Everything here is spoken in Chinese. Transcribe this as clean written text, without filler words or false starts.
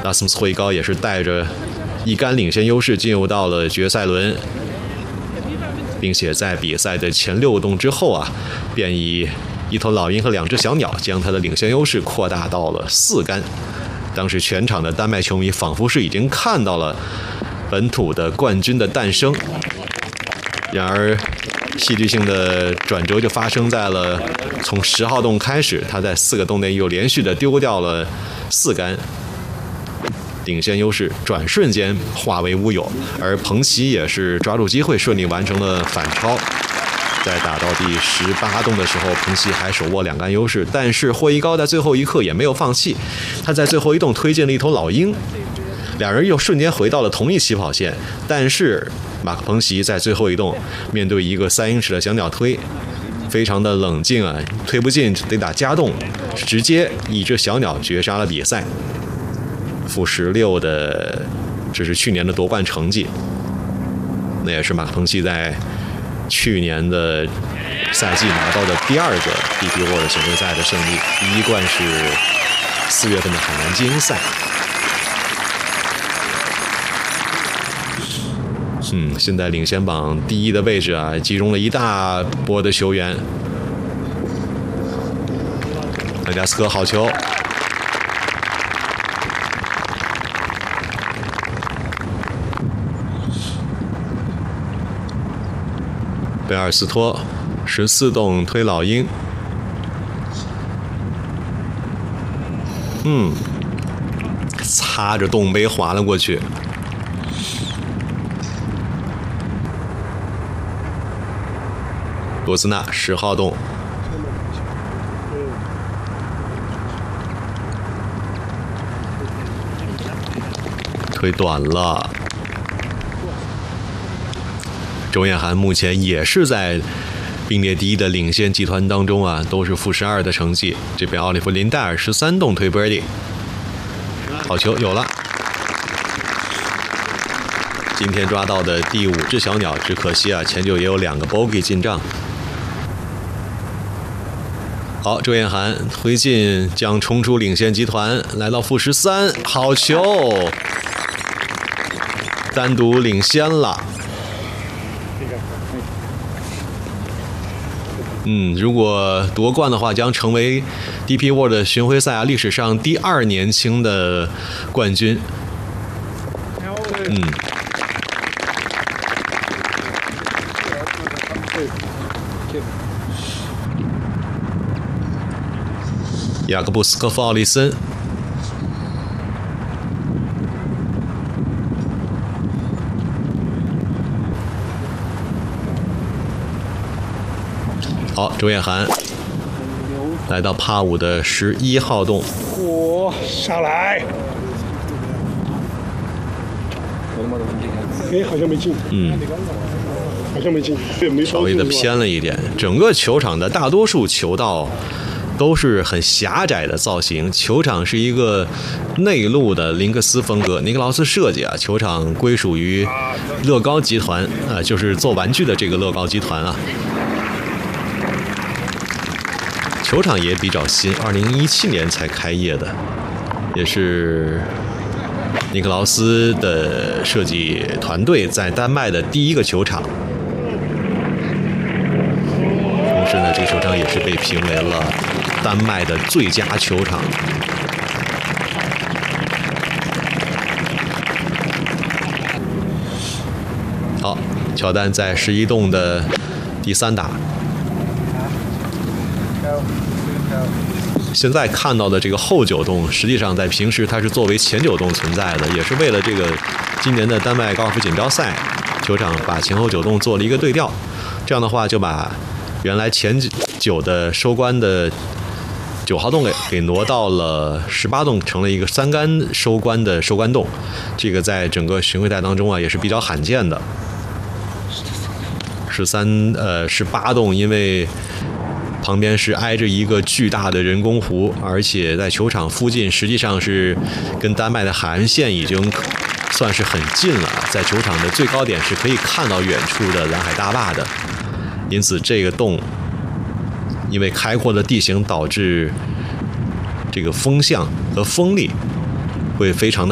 拉斯姆斯霍伊高也是带着1杆领先优势进入到了决赛轮，并且在比赛的前6个洞之后啊，便以一头老鹰和2只小鸟将他的领先优势扩大到了4杆。当时全场的丹麦球迷仿佛是已经看到了本土的冠军的诞生。然而戏剧性的转折就发生在了从10号洞开始，他在4个洞内又连续的丢掉了4杆，领先优势转瞬间化为乌有，而彭齐也是抓住机会顺利完成了反超。在打到第18洞的时候，彭齐还手握2杆优势，但是霍伊高在最后一刻也没有放弃，他在最后一洞推进了一头老鹰，两人又瞬间回到了同一起跑线，但是马克彭齐在最后一洞面对一个3英尺的小鸟推，非常的冷静啊，推不进得打加洞，直接一只小鸟绝杀了比赛。-16的，这是去年的夺冠成绩，那也是马克彭齐在去年的赛季拿到的第2个 DP World 巡回赛的胜利，第1冠是4月份的海南精英赛。现在领先榜第1的位置啊，集中了一大波的球员。兰加斯科好球，贝尔斯托14洞推老鹰，擦着洞杯滑了过去。罗斯纳10号洞，推短了。周彦涵目前也是在并列第1的领先集团当中啊，都是-12的成绩。这边奥利弗林戴尔13洞推 birdie， 好球有了。今天抓到的第5只小鸟，只可惜啊，前9也有2个 bogey 进账。好，周彦涵推进将冲出领先集团，来到-13，好球，单独领先了。如果夺冠的话，将成为 DP World 巡回赛历史上第2年轻的冠军。雅各布斯科夫奥利森，好，周彦涵来到帕5的11号洞， 下来，好像没进，好像没进， 稍微的偏了一点。整个球场的大多数球道都是很狭窄的造型，球场是一个内陆的林克斯风格，尼克劳斯设计啊。球场归属于乐高集团啊，就是做玩具的这个乐高集团啊。球场也比较新，2017年才开业的，也是尼克劳斯的设计团队在丹麦的第1个球场。同时呢，这个球场也是被评为了丹麦的最佳球场。好，乔丹在11洞的第3打。现在看到的这个后9洞，实际上在平时它是作为前9洞存在的，也是为了这个今年的丹麦高尔夫锦标赛，球场把前后9洞做了一个对调。这样的话，就把原来前9的收官的9号洞给挪到了18洞，成了一个3杆收官的收官洞。这个在整个巡回赛当中啊，也是比较罕见的。18洞因为旁边是挨着一个巨大的人工湖，而且在球场附近实际上是跟丹麦的海岸线已经算是很近了，在球场的最高点是可以看到远处的蓝海大坝的。因此这个洞因为开阔的地形导致这个风向和风力会非常的